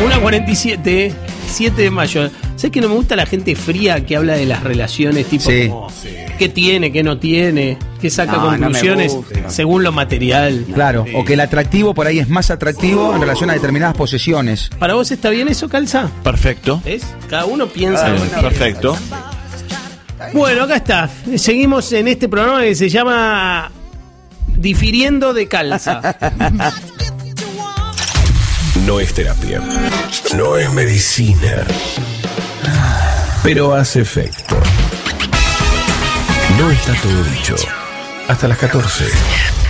1:47, 7 de mayo. ¿Sabes que no me gusta la gente fría que habla de las relaciones? Tipo, Sí. como, ¿qué tiene, qué no tiene? ¿Qué saca conclusiones no me gusta. según lo material? Claro, o que el atractivo por ahí es más atractivo en relación a determinadas posesiones. ¿Para vos está bien eso, Calza? Perfecto. ¿Ves? Cada uno piensa lo que quiere. Perfecto. Bueno, acá está. Seguimos en este programa que se llama Difiriendo de Calza. No es terapia. No es medicina. Pero hace efecto. No está todo dicho. Hasta las 14.